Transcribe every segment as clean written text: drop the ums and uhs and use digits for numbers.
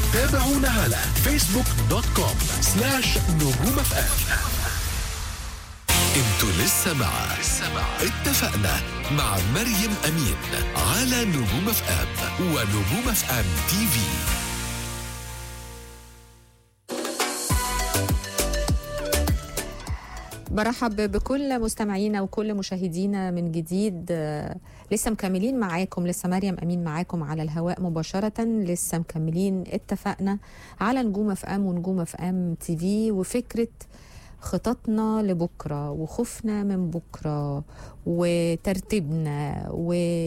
تابعونا على facebook.com/نجوم FM. انتوا لسه مع اتفقنا مع مريم أمين على نجوم اف ام ونجوم اف ام تي في. برحب بكل مستمعينا وكل مشاهدينا من جديد. لسه مكملين معاكم، لسه مريم أمين معاكم على الهواء مباشرة. لسه مكملين اتفقنا على نجوم اف ام ونجوم اف ام تي في، وفكرة خططنا لبكرة وخوفنا من بكرة وترتيبنا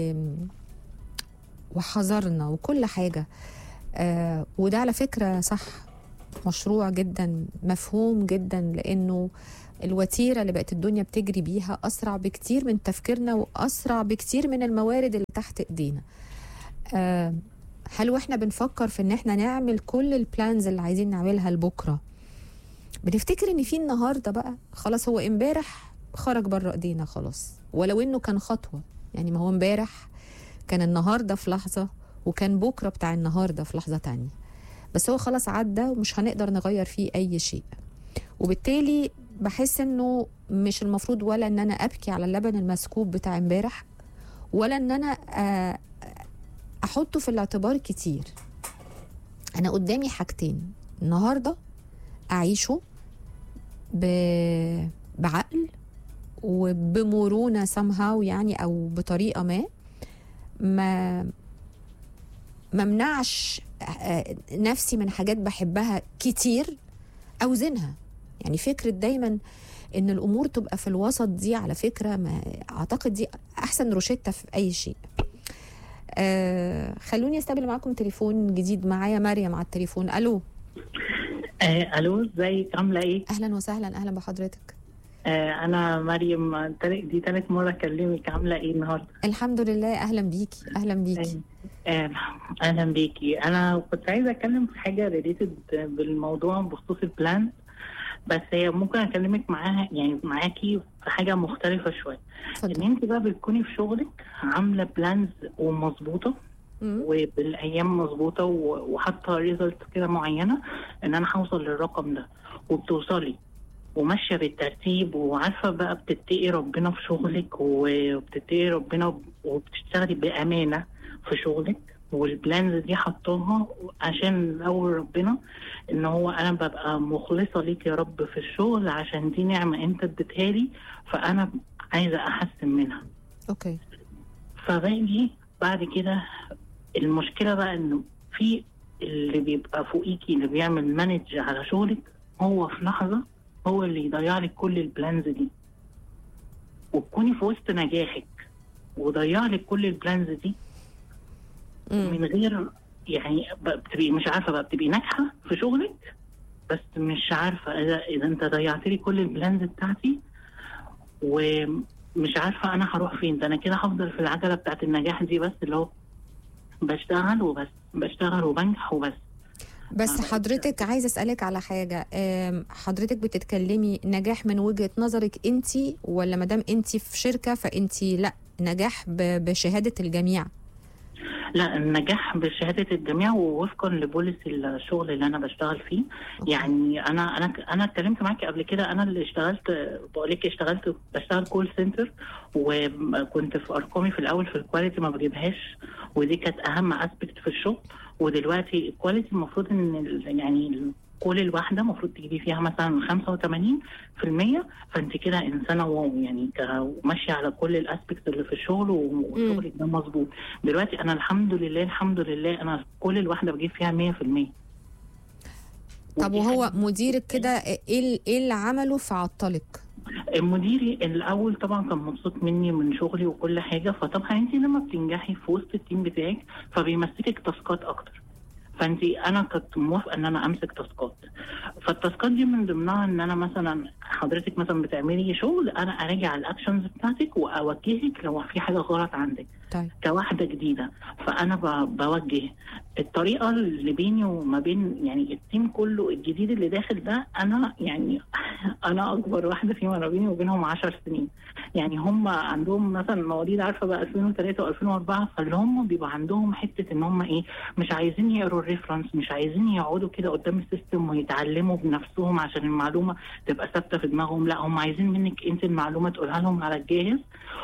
وحذرنا وكل حاجة. وده على فكرة صح، مشروع جدا، مفهوم جدا، لأنه الوتيرة اللي بقت الدنيا بتجري بيها أسرع بكتير من تفكيرنا وأسرع بكتير من الموارد اللي تحت إيدينا. هل وإحنا بنفكر في إن إحنا نعمل كل البلانز اللي عايزين نعملها لبكرة بنفتكر إن في النهاردة بقى خلاص؟ هو امبارح خرج بره إيدينا خلاص، ولو إنه كان خطوة. يعني ما هو امبارح كان النهاردة في لحظة، وكان بكرة بتاع النهاردة في لحظة تانية، بس هو خلاص عدى ومش هنقدر نغير فيه أي شيء. وبالتالي بحس انه مش المفروض ولا ان انا ابكي على اللبن المسكوب بتاع امبارح، ولا ان انا احطه في الاعتبار كتير. انا قدامي حاجتين النهارده اعيشه بعقل وبمرونة somehow، يعني او بطريقة ما ممنعش نفسي من حاجات بحبها كتير، اوزنها. يعني فكرة دايما ان الامور تبقى في الوسط دي، على فكرة ما اعتقد دي احسن روشتة في اي شيء. خلوني استقبل معاكم تليفون جديد. معايا مريم على التليفون. الو. الو، ازيك؟ عامله ايه؟ اهلا وسهلا، اهلا بحضرتك. انا مريم، دي تالت مره اكلمك. عامله ايه النهارده؟ الحمد لله. اهلا بيكي. اهلا بيكي. اهلا بيكي. انا كنت عايزه اتكلم في حاجه ريليتد بالموضوع بخصوص البلان، بس هي ممكن اكلمك معاها يعني معاكي في حاجه مختلفه شويه. ان انت بقى بتكوني في شغلك عامله بلانز ومظبوطه وبالايام مظبوطه وحاطه ريزلت كده معينه ان انا هوصل للرقم ده، وبتوصلي وماشيه بالترتيب، وعارفه بقى بتتقي ربنا في شغلك وبتتقي ربنا وبتشتغلي بامانه في شغلك، والبلانز دي حطوها عشان اول ربنا ان هو انا ببقى مخلصه ليك يا رب في الشغل، عشان دي نعمه انت اديتها لي، فانا عايزه احسن منها. اوكي. فباجي بعد كده المشكله بقى انه في اللي بيبقى فوقيكي اللي بيعمل مانج على شغلك، هو في لحظه هو اللي يضيع لك كل البلانز دي، وتكوني في وسط نجاحك وضيع لك كل البلانز دي من غير يعني بتبقي مش عارفه بقى، بتبقي ناجحه في شغلك بس مش عارفه اذا انت ضيعت لي كل البلانز بتاعتي، ومش عارفه انا هروح فين. ده انا كده هفضل في العجله بتاعت النجاح دي، بس اللي هو بشتغل وبس، بشتغل وبنجح وبس. بس حضرتك عايزه اسالك على حاجه. حضرتك بتتكلمي نجاح من وجهه نظرك انتي، ولا مدام انتي في شركه فانتي لا نجاح بشهاده الجميع؟ لا، النجاح بشهاده الجميع ووفقا لبوليسي الشغل اللي انا بشتغل فيه. يعني انا اتكلمت معاكي قبل كده، انا اللي اشتغلت، بقول لك بشتغل كول سنتر، وكنت في ارقامي في الاول في الكواليتي ما بجيبهاش، ودي كانت اهم اسبكت في الشغل. ودلوقتي الكواليتي المفروض ان يعني كل الواحدة المفروض تجيبي فيها مثلا 85%، فانت كده انسانه واو، يعني ماشيه على كل الاسبكتس اللي في الشغل وشغلك ده مظبوط. دلوقتي انا الحمد لله انا كل الواحدة بجيب فيها 100%. طب وهو مديرك كده ايه اللي عمله فعطلك؟ مديري الاول طبعا كان مبسوط مني من شغلي وكل حاجه، فطبعا انت لما بتنجحي في وسط التيم بتاعك فبيمسكك تاسكات اكتر، انا كنت موافقه ان انا امسك تاسكات. فالتاسكات دي من ضمنها ان انا مثلا حضرتك مثلا بتعملي شغل، انا اراجع الاكشنز بتاعتك واوجهك لو في حاجه غلط عندك. طيب. كواحده جديده فانا بوجه الطريقه اللي بيني وما بين يعني التيم كله الجديد اللي داخل ده. انا يعني انا اكبر واحده فيهم، انا بيني وبينهم 10 سنين، يعني هم عندهم مثلا مواليد عارفه بقى 2003 و2004، فاللي هم بيبقى عندهم حته ان هم ايه، مش عايزين يقروا الريفرنس، مش عايزين يقعدوا كده قدام السيستم ويتعلموا بنفسهم عشان المعلومه تبقى ثابته في دماغهم. لا، هم عايزين منك انت المعلومه تقولها لهم على الجاهز،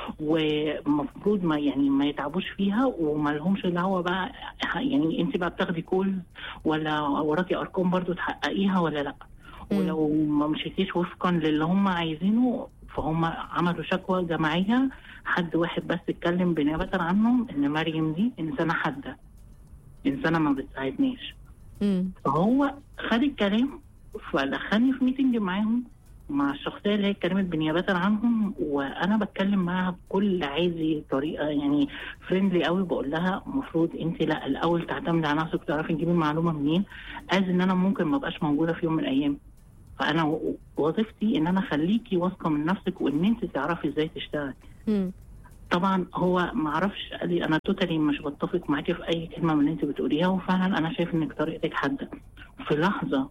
ومفروض ما يتعبوش فيها، وما لهمش دعوه بقى يعني انت بقى بتاخدي كولز ولا وراكي ارقام برضو تحققيها ولا لا. ولو ما مشيتيش وفقا للي هم عايزينه، فهم عملوا شكوى جماعيه، حد واحد بس اتكلم بنيابه عنهم ان مريم دي انسانه حاده، انسانه ما بتساعدناش. فهو خد الكلام فدخلني في ميتنج معاهم مع الشخصيه اللي هي اتكلمت بنيابه عنهم، وانا بتكلم معاها بكل عادي طريقه يعني فريندلي قوي، بقول لها المفروض انت لا الاول تعتمدي على نفسك وتعرفي تجيبي المعلومه منين، ان انا ممكن ما ابقاش موجوده في يوم من الايام، فانا وظيفتي ان انا اخليكي واثقه من نفسك وان انت تعرفي ازاي تشتغلي. طبعا هو ما عرفش، قال لي انا توتالي مش بتفق معاكي في اي كلمه من اللي انت بتقوليها، وفعلا انا شايف انك طريقتك حاده. في لحظه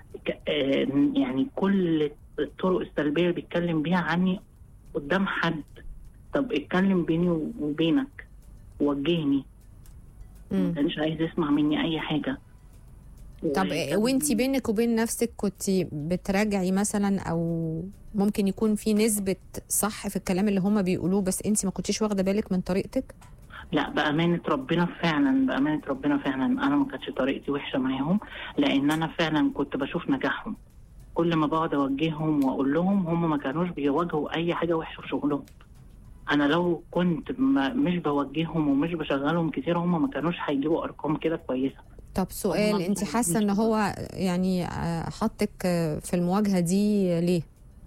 يعني كل الطرق السلبيه اللي بيتكلم بيها عني قدام حد، طب اتكلم بيني وبينك، وجهني، ما كانش عايز يسمع مني اي حاجه. طب وانتي بينك وبين نفسك كنتي بتراجعي مثلا، او ممكن يكون في نسبة صح في الكلام اللي هما بيقولوه بس انتي ما كنتيش واخدة بالك من طريقتك؟ لا، بأمانة ربنا فعلا انا ما كانتش طريقتي وحشة معاهم، لان انا فعلا كنت بشوف نجاحهم. كل ما بقعد اوجههم واقول لهم، هم ما كانوش بيواجهوا اي حاجة وحشة في شغلهم. انا لو كنت مش بوجههم ومش بشغلهم كتير، هم ما كانوش هيجيبوا ارقام كده كويسة. طب سؤال، انت حاسه ان هو يعني حطك في المواجهه دي ليه؟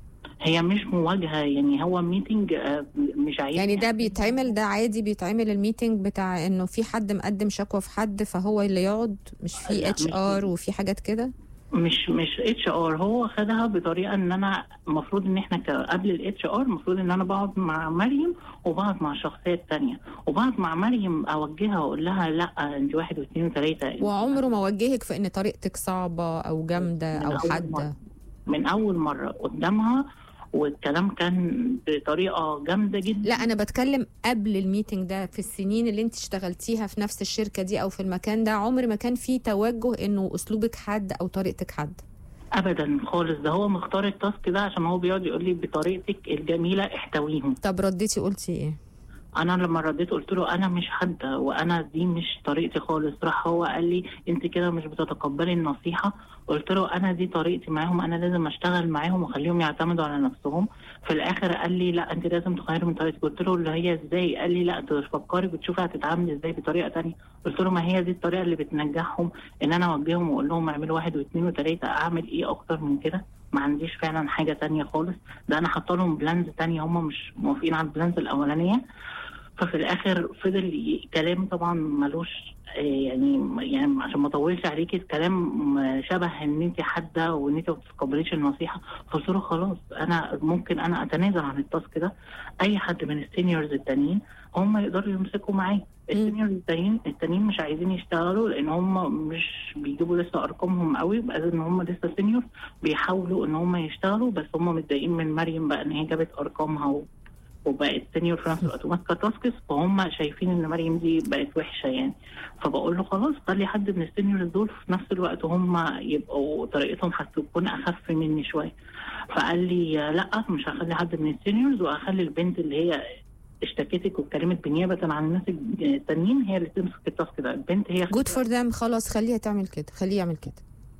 هي مش مواجهه، يعني هو ميتنج مش عايز، يعني ده بيتعمل، ده عادي بيتعمل الميتنج بتاع انه في حد مقدم شكوى في حد فهو اللي يقعد، مش في HR وفي حاجات كده؟ مش HR، هو خدها بطريقه ان انا المفروض ان احنا قبل الHR المفروض ان انا بقعد مع مريم وبقعد مع الشخصيه الثانيه، وبقعد مع مريم اوجهها واقول لها لا انت 1 و2 و3. وعمره ما وجهك في ان طريقتك صعبه او جامده او حاده؟ من اول مره قدامها، والكلام كان بطريقه جامده جدا. لا، انا بتكلم قبل الميتنج ده، في السنين اللي انت اشتغلتيها في نفس الشركه دي او في المكان ده، عمر ما كان في توجه انه اسلوبك حد او طريقتك حد؟ ابدا خالص، ده هو مختار التاسك ده عشان هو بيقعد يقول لي بطريقتك الجميله احتويهم. طب رديتي قلتي ايه؟ انا لما رديت قلت له انا مش حاده، وانا دي مش طريقتي خالص. راح هو قال لي انت كده مش بتتقبلي النصيحه. قلت له انا دي طريقتي معاهم، انا لازم اشتغل معاهم واخليهم يعتمدوا على نفسهم. في الاخر قال لي لا انت لازم تغيري من طريقتك. قلت له اللي هي ازاي؟ قال لي لا تفكري بتشوفي هتتعاملي ازاي بطريقه ثانيه. قلت له ما هي دي الطريقه اللي بتنجحهم، ان انا اوجههم واقول لهم اعملوا 1 و2 و3. اعمل ايه اكتر من كده؟ ما عنديش فعلا حاجه ثانيه خالص. ده انا حاطه لهم بلانز ثانيه، هم مش موافقين على البلانز الاولانيه. ففي الاخر فضل كلام طبعا ملوش يعني عشان ما اطولش عليكي، الكلام شبه ان انت حاده وان انت ما بتتقبليش النصيحه. فقلت له خلاص انا ممكن انا اتنازل عن التاسك ده. اي حد من السينيورز التانيين هم يقدروا يمسكوا معايا. السينيورز التانيين مش عايزين يشتغلوا لان هم مش بيجيبوا لسه ارقامهم قوي، بقى ان هم لسه سينيور بيحاولوا ان هم يشتغلوا، بس هم متضايقين من مريم بقى ان هي جابت ارقامها وبقت سينيور في نفس الوقت وماسكه تاسكس، فهم شايفين ان مريم دي بقت وحشه يعني. فبقول له خلاص خلي حد من السينيورز دول في نفس الوقت وهم يبقوا طريقتهم هتكون اخف مني شويه. فقال لي لا مش هخلي حد من السينيورز، وهخلي البنت اللي هي اشتكتك واتكلمت بنيابه عن الناس التانيين هي اللي تمسك التاسك ده. البنت هي جود فور ذم، خلاص خليها تعمل كده، خليه يعمل كده.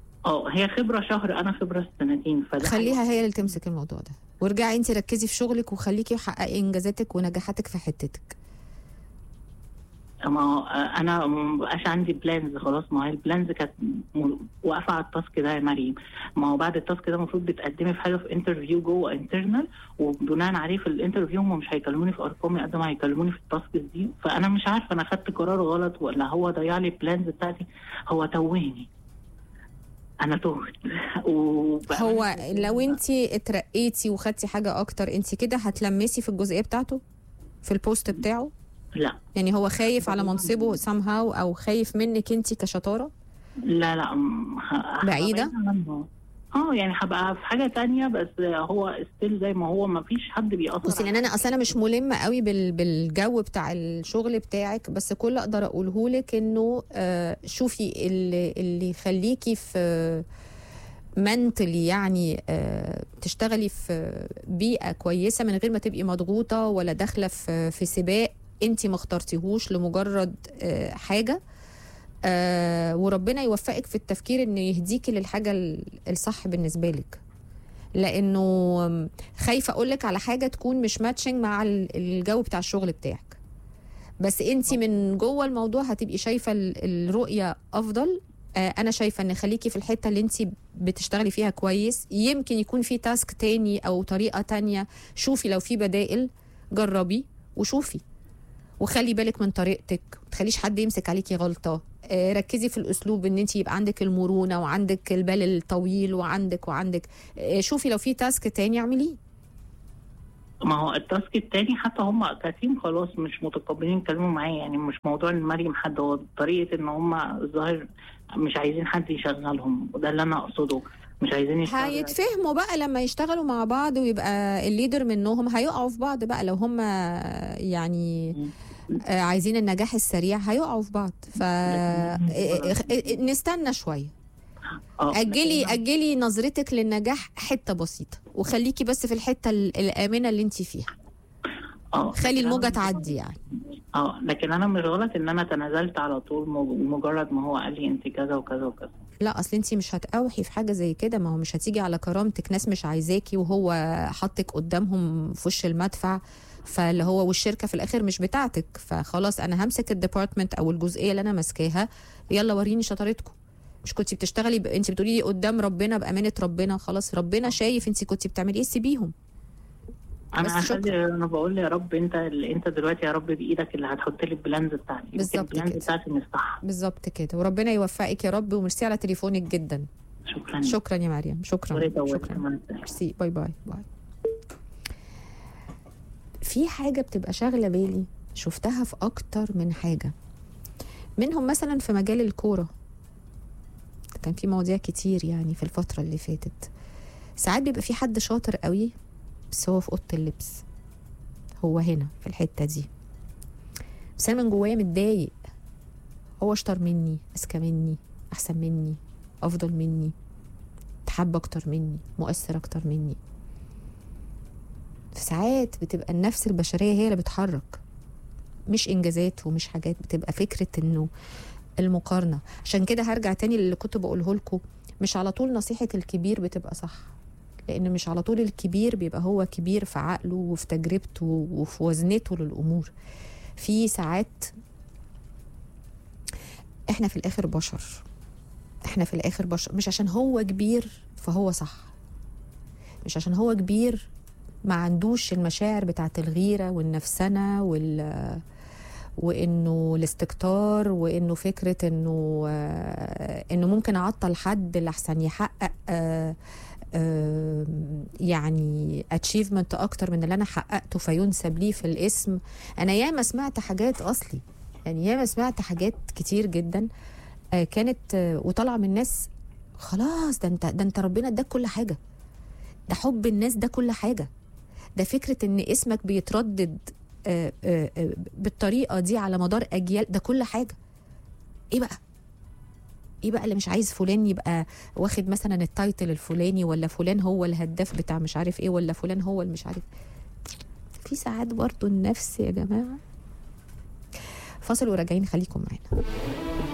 هي خبره شهر، انا خبره سنتين، خليها هي اللي تمسك الموضوع ده، وارجعي انت ركزي في شغلك وخليكي حققي انجازاتك ونجاحاتك في حتتك. ما انا مبقاش عندي بلانز خلاص، ما هي البلانز كانت واقفه على التاسك ده يا مريم. ما هو بعد التاسك ده المفروض بتقدمي في حاجه في انترفيو جوه انترنال، وبناء عليه في الانترفيو هم مش هيكلموني في ارقامي قد ما هيكلموني في التاسك دي. فانا مش عارفه انا خدت قرار غلط ولا هو ضيع لي البلانز بتاعتي. هو توهني، انا تهت. هو لو انت اترقيتي وخدتي حاجه اكتر، انت كده هتلمسي في الجزئيه بتاعته في البوست بتاعه؟ لا، يعني هو خايف على منصبه somehow او خايف منك انت كشطاره؟ لا بعيده يعني هبقى في حاجه تانية، بس هو ستيل زي ما هو، ما فيش حد بيأثر. بصي، لان انا اصلا مش ملمه قوي بالجو بتاع الشغل بتاعك، بس كل اللي اقدر اقوله لك انه شوفي اللي يخليكي في منتلي، يعني تشتغلي في بيئه كويسه من غير ما تبقي مضغوطه ولا داخله في سباق انت ما اخترتيهوش لمجرد حاجه. وربنا يوفقك في التفكير انه يهديكي للحاجه الصح بالنسبه لك، لانه خايفه اقول لك على حاجه تكون مش ماتشنج مع الجو بتاع الشغل بتاعك، بس انت من جوه الموضوع هتبقي شايفه الرؤيه افضل. انا شايفه ان خليكي في الحته اللي انت بتشتغلي فيها كويس، يمكن يكون في تاسك تاني او طريقه تانية، شوفي لو في بدائل، جربي وشوفي، وخلي بالك من طريقتك، ما تخليش حد يمسك عليكي غلطه. ركزي في الاسلوب ان انت يبقى عندك المرونه وعندك البال الطويل وعندك شوفي لو في تاسك تاني اعمليه. ما هو التاسك التاني حتى هم كتيم خلاص مش متقبلين يتكلموا معايا، يعني مش موضوع ان مريم حد، هو طريقه ان هم الظاهر مش عايزين حد يشغلهم، وده اللي انا اقصده، مش عايزين يشتغلوا. هيتفهموا بقى لما يشتغلوا مع بعض ويبقى الليدر منهم هيقعوا في بعض بقى، لو هم يعني عايزين النجاح السريع هيقعوا في بعض. نستنى شويه، أجلي نظرتك للنجاح حته بسيطه، وخليكي بس في الحته الامنه اللي انت فيها. خلي الموجه تعدي يعني. لكن انا مش غلط ان انا تنازلت على طول مجرد ما هو قال لي انت كذا وكذا وكذا. لا، اصل انت مش هتقاوحي في حاجه زي كده، ما هو مش هتيجي على كرامتك، ناس مش عايزاكي وهو حطك قدامهم في وش المدفع، فاللي هو والشركه في الاخر مش بتاعتك، فخلاص انا همسك الديبارتمنت او الجزئيه اللي انا ماسكاها، يلا وريني شطارتكم. مش كنتي بتشتغلي انت بتقولي لي قدام ربنا بامانه ربنا، خلاص ربنا شايف انت كنتي بتعملي ايه، سيبيهم. انا بقول يا رب انت دلوقتي يا رب بايدك اللي هتحط لي البلانز بتاعتي، البلانز بتاعتي مش صح. بالظبط كده، وربنا يوفقك يا رب، وميرسي على تليفونك جدا. شكرا يا مريم، شكرا. ميرسي، باي باي باي. في حاجه بتبقى شاغله بالي، شفتها في اكتر من حاجه، منهم مثلا في مجال الكوره، كان في مواضيع كتير يعني في الفتره اللي فاتت. ساعات بيبقى في حد شاطر قوي بس هو في اوضه اللبس، هو هنا في الحته دي، بس انا من جوايا متضايق، هو اشطر مني، اذكى مني، احسن مني، افضل مني، تحب اكتر مني، مؤثر اكتر مني. في ساعات بتبقى النفس البشريه هي اللي بتحرك، مش انجازات ومش حاجات، بتبقى فكره انه المقارنه. عشان كده هرجع تاني اللي كنت بقوله لكم، مش على طول نصيحه الكبير بتبقى صح، لأن مش على طول الكبير بيبقى هو كبير في عقله وفي تجربته وفي وزنته للأمور. في ساعات احنا في الآخر بشر، مش عشان هو كبير فهو صح، مش عشان هو كبير ما عندوش المشاعر بتاعت الغيرة والنفسنة وإنه الاستكتار، وإنه فكرة إنه ممكن أعطل حد لحسن يحقق يعني achievement اكتر من اللي انا حققته فينسب لي في الاسم. انا ياما سمعت حاجات اصلي، يعني ياما سمعت حاجات كتير جدا كانت وطالعه من الناس، خلاص ده انت ربنا اداك كل حاجه، ده حب الناس ده كل حاجه، ده فكره ان اسمك بيتردد بالطريقه دي على مدار اجيال، ده كل حاجه. ايه بقى اللي مش عايز فلان يبقى واخد مثلا التايتل الفلاني، ولا فلان هو الهداف بتاع مش عارف ايه، ولا فلان هو المش عارف. في ساعات برضو النفس يا جماعة. فاصل وراجعين، خليكم معانا.